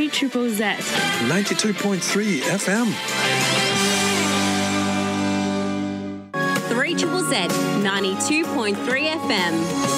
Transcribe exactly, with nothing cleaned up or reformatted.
Triple Z. ninety-two point three F M. three Triple Z, ninety-two point three F M.